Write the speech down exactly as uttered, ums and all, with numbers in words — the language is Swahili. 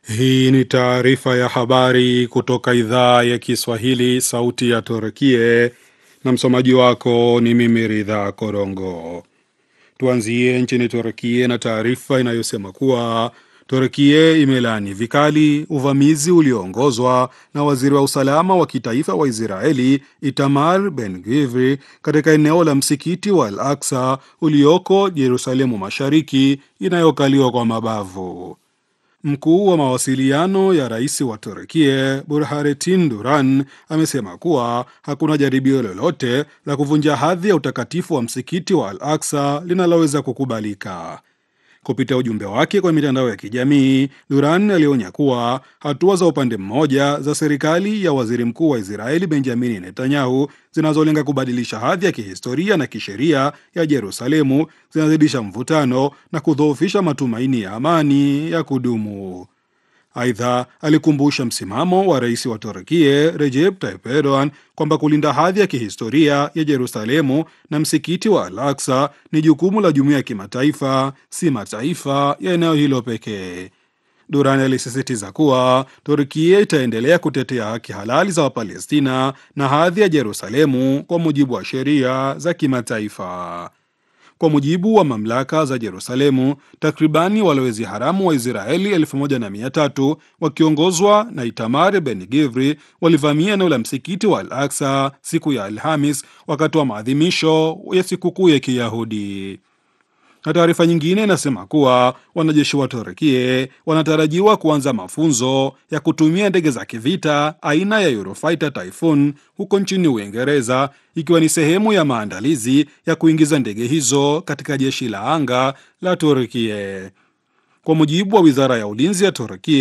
Hii ni taarifa ya habari kutoka idhaa ya Kiswahili, sauti ya Turkie, na msomaji wako ni mimi Ridha Korongo. Tuanzie nchini Turkie na taarifa inayosema kuwa Turkie imelaani vikali uvamizi ulioongozwa na waziri wa usalama wa kitaifa wa Israeli Itamar Ben-Gvir katika eneo la msikiti wa Al-Aqsa ulioko Yerusalemu Mashariki inayokaliwa kwa mabavu. Mkuu wa mawasiliano ya rais wa Turkie Burhanetin Duran amesema kuwa hakuna jaribio lolote la kuvunja hadhi ya utakatifu wa msikiti wa Al-Aqsa linaloweza kukubalika. Kupitia ujumbe wake kwa mitandao ya kijamii, Duran alionya kuwa hatua za upande mmoja za serikali ya waziri mkuu wa Israeli Benjamin Netanyahu zinazolenga kubadilisha hadhi ya kihistoria na kisheria ya Yerusalemu zinazidisha mvutano na kudhoofisha matumaini ya amani ya kudumu. Aidha, alikumbusha msimamo wa rais wa Turkie Recep Tayyip Erdogan kwamba kulinda hadhi ya kihistoria ya Yerusalemu na msikiti wa Al-Aqsa ni jukumu la jumuiya ya kimataifa, si mataifa ya eneo hilo pekee. Duran alisisitiza kuwa Turkie itaendelea kutetea haki halali za Wapalestina na hadhi ya Yerusalemu kwa mujibu wa sheria za kimataifa. Kwa mujibu wa mamlaka za Yerusalemu, takribani walowezi haramu wa Israeli elfu moja na mia tatu wakiongozwa na Itamar Ben-Gvir walivamia eneo la msikiti wa Al-Aqsa siku ya Alhamis wakati wa maadhimisho ya sikukuu ya Kiyahudi. Na taarifa nyingine inasema kuwa wanajeshi wa Turkie wanatarajiwa kuanza mafunzo ya kutumia ndege za kivita aina ya Eurofighter Typhoon huko nchini Uingereza, ikiwa ni sehemu ya maandalizi ya kuingiza ndege hizo katika jeshi la anga la Turkie. Kwa mujibu wa wizara ya ulinzi ya Turkie,